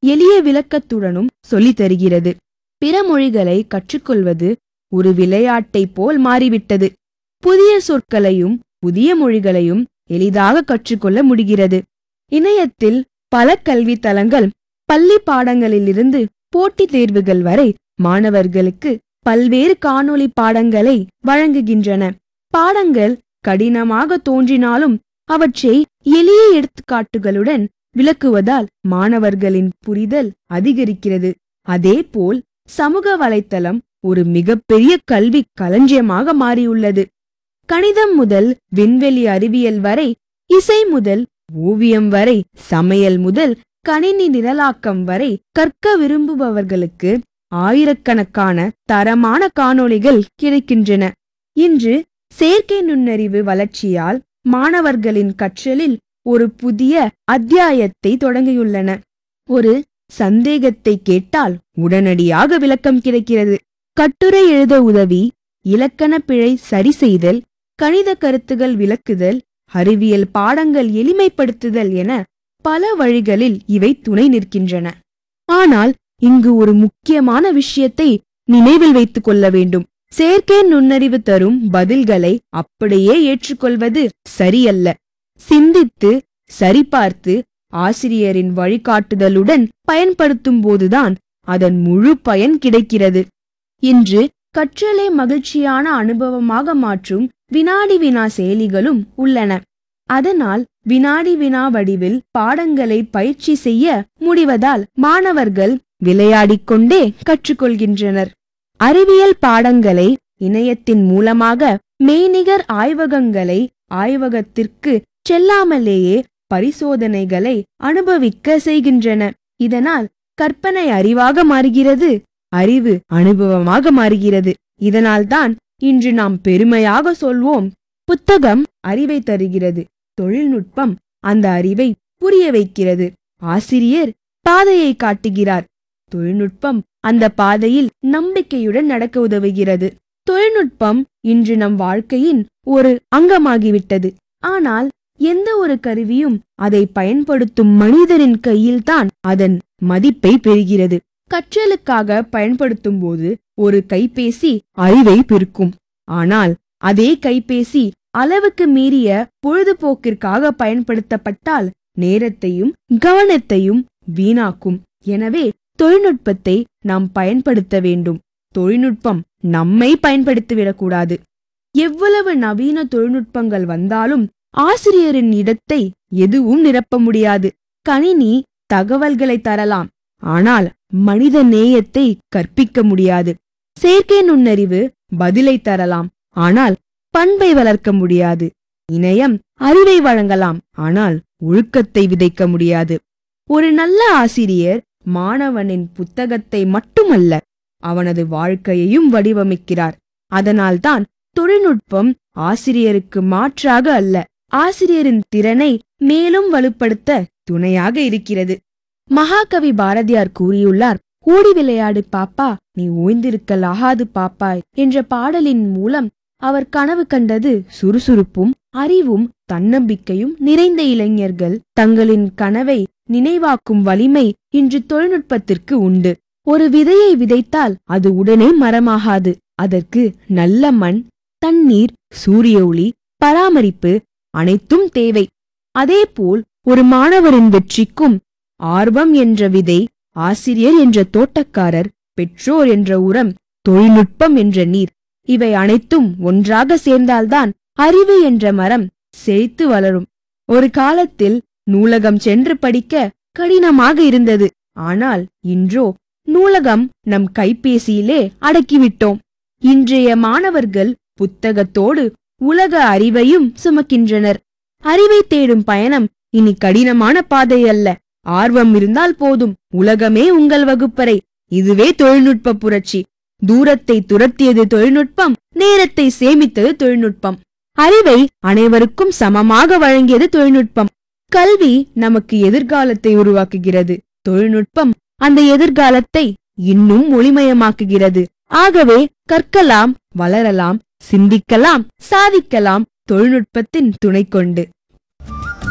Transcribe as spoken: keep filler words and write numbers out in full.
எளிய விளக்கத்துடனும் சொல்லித் தருகிறது. பிற மொழிகளை கற்றுக்கொள்வது ஒரு விளையாட்டை போல் மாறிவிட்டது. புதிய சொற்களையும் புதிய மொழிகளையும் எளிதாக கற்றுக்கொள்ள முடிகிறது. இணையத்தில் பல கல்வி தளங்கள் பள்ளி பாடங்களிலிருந்து போட்டித் தேர்வுகள் வரை மாணவர்களுக்கு பல்வேறு காணொளி பாடங்களை வழங்குகின்றன. பாடங்கள் கடினமாக தோன்றினாலும் அவற்றை எளிய எடுத்துக்காட்டுகளுடன் விளக்குவதால் மாணவர்களின் புரிதல் அதிகரிக்கிறது. அதேபோல் சமூக வலைத்தளம் ஒரு மிகப்பெரிய கல்வி களஞ்சியமாக மாறியுள்ளது. கணிதம் முதல் விண்வெளி அறிவியல் வரை, இசை முதல் ஓவியம் வரை, சமையல் முதல் கணினி நிரலாக்கம் வரை கற்க விரும்புபவர்களுக்கு ஆயிரக்கணக்கான தரமான காணொளிகள் கிடைக்கின்றன. இன்று செயற்கை நுண்ணறிவு வளர்ச்சியால் மாணவர்களின் கற்றலில் ஒரு புதிய அத்தியாயத்தை தொடங்கியுள்ளன. ஒரு சந்தேகத்தை கேட்டால் உடனடியாக விளக்கம் கிடைக்கிறது. கட்டுரை எழுத உதவி, இலக்கண பிழை சரி செய்தல், கணித கருத்துகள் விளக்குதல், அறிவியல் பாடங்கள் எளிமைப்படுத்துதல் என பல வழிகளில் இவை துணை நிற்கின்றன. ஆனால் இங்கு ஒரு முக்கியமான விஷயத்தை நினைவில் வைத்துக் கொள்ள வேண்டும். செயற்கை நுண்ணறிவு தரும் பதில்களை அப்படியே ஏற்றுக்கொள்வது சரியல்ல. சிந்தித்து சரிபார்த்து ஆசிரியரின் வழிகாட்டுதலுடன் பயன்படுத்தும் போதுதான் அதன் முழு பயன் கிடைக்கிறது. இன்று கற்றலை மகிழ்ச்சியான அனுபவமாக மாற்றும் வினாடி வினா செயலிகளும் உள்ளன. அதனால் வினாடி வினா வடிவில் பாடங்களை பயிற்சி செய்ய முடிவதால் மாணவர்கள் விளையாடிக்கொண்டே கற்றுக்கொள்கின்றனர். அறிவியல் பாடங்களை இணையத்தின் மூலமாக மெய்நிகர் ஆய்வகங்களை ஆய்வகத்திற்கு செல்லாமலேயே பரிசோதனைகளை அனுபவிக்க செய்கின்றன. இதனால் கற்பனை அறிவாக மாறுகிறது, அறிவு அனுபவமாக மாறுகிறது. இதனால்தான் இன்று நாம் பெருமையாக சொல்வோம், புத்தகம் அறிவை தருகிறது, தொழில்நுட்பம் அந்த அறிவை புரிய வைக்கிறது. ஆசிரியர் பாதையை காட்டுகிறார், தொழில்நுட்பம் அந்த பாதையில் நம்பிக்கையுடன் நடக்க உதவுகிறது. தொழில்நுட்பம் இன்று நம் வாழ்க்கையின் ஒரு அங்கமாகிவிட்டது. ஆனால் எந்த ஒரு கருவியும் அதை பயன்படுத்தும் மனிதனின் கையில்தான் அதன் மதிப்பை பெறுகிறது. கற்றலுக்காக பயன்படுத்தும் போது ஒரு கைபேசி அறிவை பெருக்கும். ஆனால் அதே கைபேசி அளவுக்கு மீறிய பொழுதுபோக்கிற்காக பயன்படுத்தப்பட்டால் நேரத்தையும் கவனத்தையும் வீணாக்கும். எனவே தொழில்நுட்பத்தை நாம் பயன்படுத்த வேண்டும். தொழில்நுட்பம் நம்மை பயன்படுத்திவிடக்கூடாது. எவ்வளவு நவீன தொழில்நுட்பங்கள் வந்தாலும் ஆசிரியரின் இடத்தை எதுவும் நிரப்ப முடியாது. கணினி தகவல்களை தரலாம், ஆனால் மனித நேயத்தை கற்பிக்க முடியாது. செயற்கை நுண்ணறிவு பதிலை தரலாம், ஆனால் பண்பை வளர்க்க முடியாது. இணையம் அறிவை வழங்கலாம், ஆனால் ஒழுக்கத்தை விதைக்க முடியாது. ஒரு நல்ல ஆசிரியர் மாணவனின் புத்தகத்தை மட்டுமல்ல, அவனது வாழ்க்கையையும் வடிவமைக்கிறார். அதனால்தான் தொழில்நுட்பம் ஆசிரியருக்கு மாற்றாக அல்ல, ஆசிரியரின் திறனை மேலும் வலுப்படுத்த துணையாக இருக்கிறது. மகாகவி பாரதியார் கூறியுள்ளார், ஓடி விளையாடு பாப்பா, நீ ஓய்ந்திருக்கலாகாது பாப்பா என்ற பாடலின் மூலம் அவர் கனவு கண்டது சுறுசுறுப்பும் அறிவும் தன்னம்பிக்கையும் நிறைந்த இளைஞர்கள். தங்களின் கனவை நினைவாக்கும் வலிமை இன்று தொழில்நுட்பத்திற்கு உண்டு. ஒரு விதையை விதைத்தால் அது உடனே மரமாகாது. அதற்கு நல்ல மண், தண்ணீர், சூரிய ஒளி, பராமரிப்பு அனைத்தும் தேவை. அதேபோல் ஒரு மாணவரின் வெற்றிக்கும் ஆர்வம் என்ற விதை, ஆசிரியர் என்ற தோட்டக்காரர், பெற்றோர் என்ற உரம், தொழில்நுட்பம் என்ற நீர், இவை அனைத்தும் ஒன்றாக சேர்ந்தால்தான் அறிவு என்ற மரம் செழித்து வளரும். ஒரு காலத்தில் நூலகம் சென்று படிக்க கடினமாக இருந்தது. ஆனால் இன்றோ நூலகம் நம் கைபேசியிலே அடக்கிவிட்டோம். இன்றைய மாணவர்கள் புத்தகத்தோடு உலக அறிவையும் சுமக்கின்றனர். அறிவை தேடும் பயணம் இனி கடினமான பாதை அல்ல. ஆர்வம் இருந்தால் போதும், உலகமே உங்கள் வகுப்பறை. இதுவே தொழில்நுட்ப புரட்சி. தூரத்தை துரத்தியது தொழில்நுட்பம், நேரத்தை சேமித்தது தொழில்நுட்பம். அறிவை அனைவருக்கும் சமமாக வழங்கியது தொழில்நுட்பம். கல்வி நமக்கு எதிர்காலத்தை உருவாக்குகிறது. தொழில்நுட்பம் அந்த எதிர்காலத்தை இன்னும் ஒளிமயமாக்குகிறது. ஆகவே கற்கலாம், வளரலாம், சிந்திக்கலாம், சாதிக்கலாம் தொழில்நுட்பத்தின் துணை கொண்டு.